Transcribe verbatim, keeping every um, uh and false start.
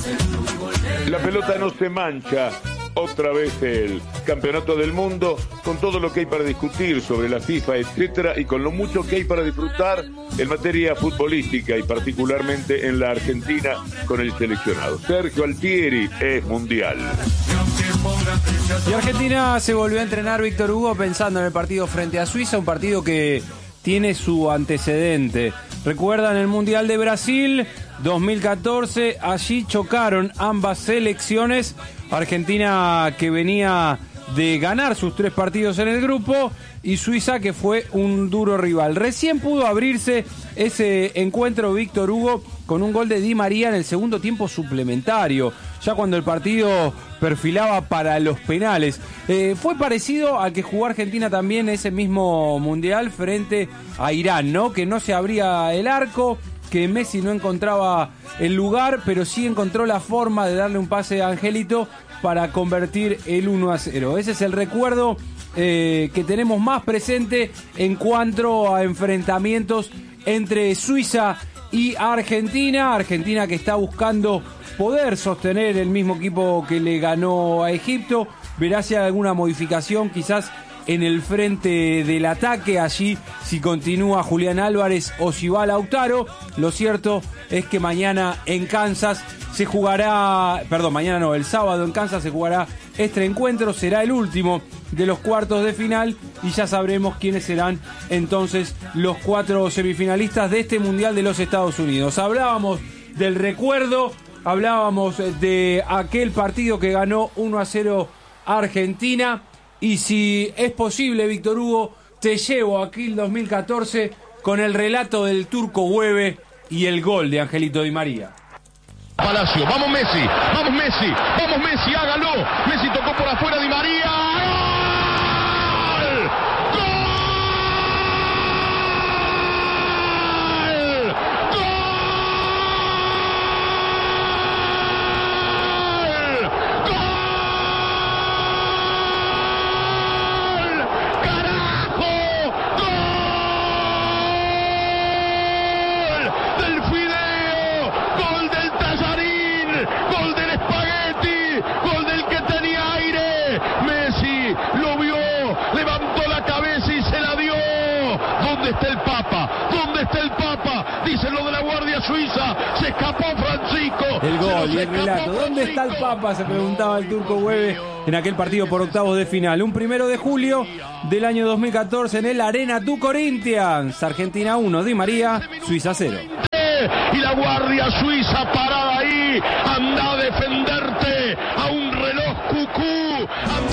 La pelota no se mancha. Otra vez el campeonato del mundo, con todo lo que hay para discutir sobre la FIFA, etcétera, y con lo mucho que hay para disfrutar en materia futbolística y particularmente en la Argentina con el seleccionado. Sergio Altieri es mundial. Y Argentina se volvió a entrenar, Víctor Hugo, pensando en el partido frente a Suiza, un partido que tiene su antecedente. ¿Recuerdan el Mundial de Brasil dos mil catorce? Allí chocaron ambas selecciones. Argentina, que venía de ganar sus tres partidos en el grupo, y Suiza, que fue un duro rival. Recién pudo abrirse ese encuentro, Víctor Hugo, con un gol de Di María en el segundo tiempo suplementario, ya cuando el partido perfilaba para los penales. Eh, fue parecido al que jugó Argentina también ese mismo Mundial frente a Irán, ¿no? Que no se abría el arco, que Messi no encontraba el lugar, pero sí encontró la forma de darle un pase a Angelito para convertir el uno a cero. Ese es el recuerdo eh, que tenemos más presente en cuanto a enfrentamientos entre Suiza y Argentina. Argentina que está buscando poder sostener el mismo equipo que le ganó a Egipto. Verá si hay alguna modificación quizás en el frente del ataque, allí si continúa Julián Álvarez o si va Lautaro. Lo cierto es que mañana en Kansas se jugará, perdón, mañana no, el sábado en Kansas se jugará este encuentro, será el último de los cuartos de final y ya sabremos quiénes serán entonces los cuatro semifinalistas de este Mundial de los Estados Unidos. Hablábamos del recuerdo, hablábamos de aquel partido que ganó uno a cero Argentina. Y si es posible, Víctor Hugo, te llevo aquí el dos mil catorce con el relato del Turco Hueve y el gol de Angelito Di María. Palacio, vamos Messi, vamos Messi, vamos Messi, hágalo. Messi tocó por afuera, Di María. ¡Gol! ¡Gol! ¿Dónde está el Papa? ¿Dónde está el Papa? Dicen lo de la Guardia Suiza. Se escapó Francisco. El gol y el relato. ¿Dónde está el Papa? Se preguntaba el Turco Hueve en aquel partido por octavos de final. Un primero de julio del año dos mil catorce en el Arena du Corinthians. Argentina uno, Di María, Suiza cero. Y la Guardia Suiza parada ahí. Anda a defenderte a un reloj cucú. Anda